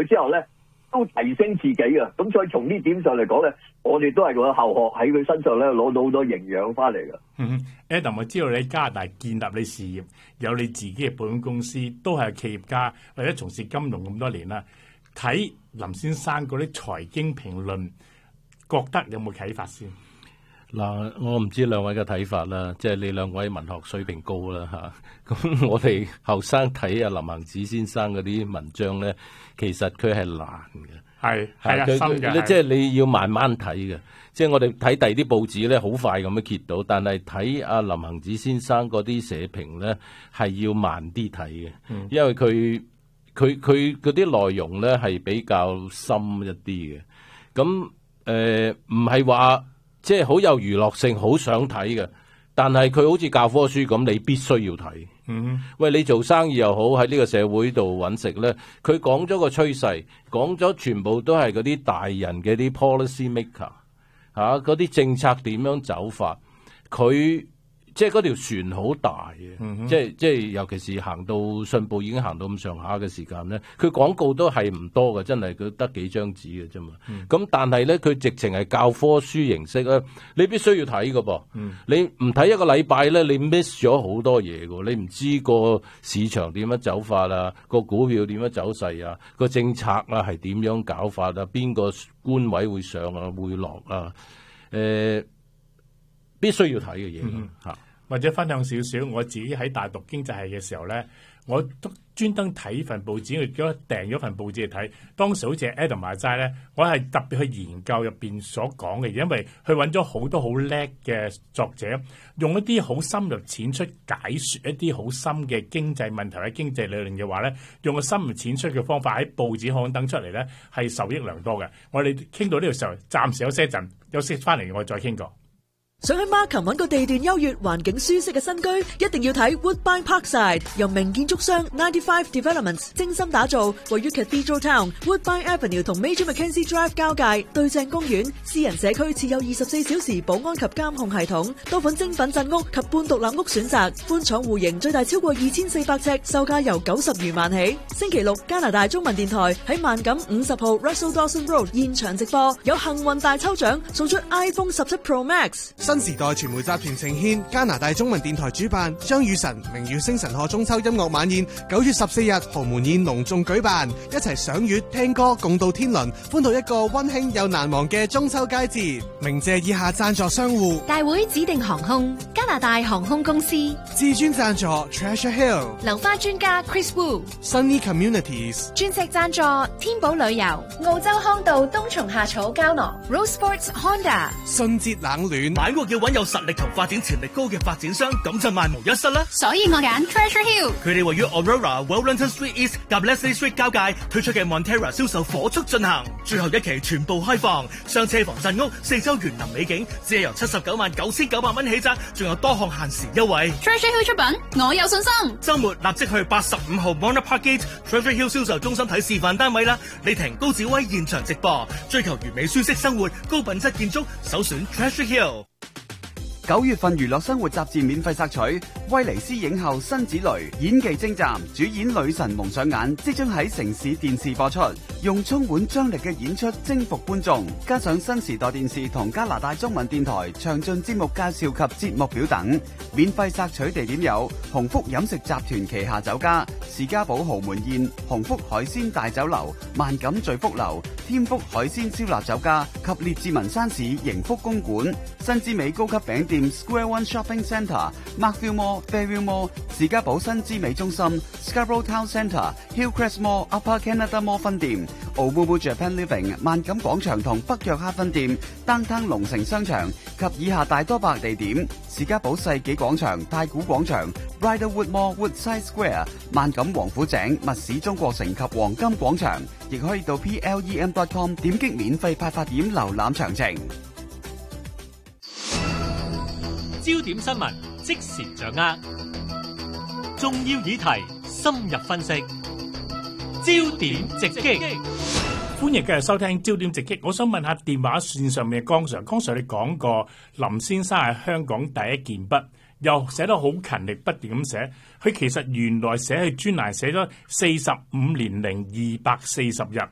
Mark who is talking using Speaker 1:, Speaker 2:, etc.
Speaker 1: 佢之後咧，都提升自己嘅。咁所以從呢點上嚟講咧，我哋都係個後學喺佢身上咧攞到好多營養翻嚟嘅。
Speaker 2: Adam， 我知道你喺加拿大建立你事業，有你自己嘅保險公司，都係企業家或者從事金融咁多年啦。睇林先生嗰啲財經評論，覺得有冇啟發先？
Speaker 3: 嗱，我唔知兩位嘅睇法啦，即係你兩位文學水平高啦嚇。咁我哋後生睇林行止先生嗰啲文章咧，其實佢係難嘅，
Speaker 2: 係啊，深嘅，
Speaker 3: 即係你要慢慢睇嘅。即係我哋睇第二啲報紙咧，好快咁樣揭到，但係睇林行止先生嗰啲社評咧，係要慢啲睇嘅，因為佢嗰啲內容咧係比較深一啲嘅。咁唔係話即係好有娛樂性，好想睇嘅，但係佢好似教科書咁，你必須要睇。喂，你做生意又好，喺呢個社會度揾食咧，佢講咗個趨勢，講咗全部都係嗰啲大人嘅啲 policy maker 嗰啲政策點樣走法，佢即係嗰條船好大嘅，即係尤其是行到信報已經行到咁上下嘅時間咧，佢廣告都係唔多嘅，真係佢得幾張紙嘅啫嘛。咁但係咧，佢直情係教科書形式咧，你必須要睇㗎噃。你唔睇一個禮拜咧，你 miss 咗好多嘢㗎。你唔知個市場點樣走法啊，個股票點樣走勢啊，個政策啊係點樣搞法啊，邊個官位會上啊會落啊，必須要睇嘅嘢
Speaker 2: 或者分享少少，我自己喺大讀經濟系嘅時候咧，我都專登睇份報紙，佢訂咗份報紙嚟睇。當時好似 Adam 話齋咧，我係特別去研究入邊所講嘅嘢，因為佢揾咗好多好叻嘅作者，用一啲好深入淺出解説一啲好深嘅經濟問題或者經濟理論嘅話咧，用個深入淺出嘅方法喺報紙刊登出嚟咧，係受益良多嘅。我哋傾到呢個時候，暫時休息翻嚟，我再傾過。
Speaker 4: 想喺 Markham 揾個地段優越、環境舒適嘅新居，一定要睇 Woodbine Parkside， 由名建築商95 Developments 精心打造，位於 Cathedral Town、Woodbine Avenue 同 Major Mackenzie Drive 交界，對正公園，私人社區設有24小時保安及監控系統，多款精品鎮屋及半獨立屋選擇，寬敞戶型，最大超過2400尺，售價由90餘萬起。星期六，加拿大中文電台喺萬錦50號 Russell Dawson Road 現場直播，有幸運大抽獎，送出 iPhone 17 Pro Max。
Speaker 5: 新時代傳媒集團呈獻加拿大中文電台主辦張雨晨明月星辰賀中秋音樂晚宴，9月14日豪門宴隆重舉辦，一齊賞月聽歌共度天倫，歡度一個溫馨又難忘嘅中秋佳節。鳴謝以下贊助商戶：
Speaker 6: 大會指定航空、加拿大航空公司、
Speaker 5: 至尊贊助 Treasure Hill、
Speaker 6: 流花專家 Chris Wu、Sunny
Speaker 5: Communities、
Speaker 6: 鑽石贊助天寶旅遊、澳洲康道冬蟲夏草膠囊、Rose Sports Honda、
Speaker 5: 信捷冷暖。
Speaker 7: 買屋要揾有實力同發展潛力高嘅發展商，咁就萬無一失啦。
Speaker 6: 所以我揀 Treasure Hill。
Speaker 7: 佢哋位於 Aurora、Wellington Street East 及 Leslie Street 交界，推出嘅 Montera 銷售火速進行，最後一期全部開放，雙車房鎮屋，4周園林美景，只係由799900蚊起價，仲有多項限時優惠。
Speaker 6: Treasure Hill 出品，我有信心。
Speaker 7: 週末立即去85號 Mona Park Gate Treasure Hill 銷售中心睇示範單位啦！李婷、高子威現場直播，追求完美舒適生活，高品質建築，首選 Treasure Hill。
Speaker 8: 9月份娛樂生活雜誌免費索取，威尼斯影后辛芷蕾演技精湛，主演女神蒙上眼，即將喺城市電視播出，用充滿張力嘅演出征服觀眾，加上新時代電視同加拿大中文電台詳盡節目介紹及節目表等。免費索取地點有鴻福飲食集團旗下酒家、士嘉堡豪門宴、鴻福海鮮大酒樓、萬錦聚福樓、添福海鮮燒臘酒家及列治文山市盈福公館、新之美高級餅店 Square One Shopping Centre、Markville Mall、Fairview Mall、士嘉堡新之美中心、Scarborough Town Centre、Hillcrest Mall、Upper Canada Mall 分店、Omumu Japan Living 萬錦廣場同北約克分店、Downtown 龍城商場及以下大多百地點：士嘉堡世紀廣場、太古廣場、Riderwood Mall、Woodside Square、萬錦王府井、密市中國城及黃金廣場，亦可以到 plem.com 點擊免費派發點瀏覽詳情。
Speaker 9: 焦點新聞即時掌握，重要議題深入分析，焦點直擊。
Speaker 2: 歡迎繼續收聽焦點直擊。我想問下電話線上面嘅江 Sir， 江 Sir 你講過林先生係香港第一健筆，又寫得好勤力，不斷咁寫。佢其實原來寫去專欄寫咗45年零240日，